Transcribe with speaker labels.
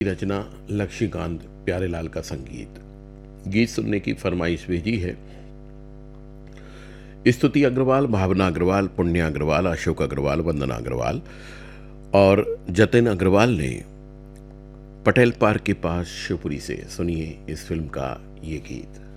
Speaker 1: रचना लक्ष्मीकांत प्यारेलाल का संगीत। गीत सुनने की फरमाइश भेजी है स्तुति अग्रवाल, भावना अग्रवाल, पुण्य अग्रवाल, अशोक अग्रवाल, वंदना अग्रवाल और जतिन अग्रवाल ने पटेल पार्क के पास शिवपुरी से। सुनिए इस फिल्म का ये गीत।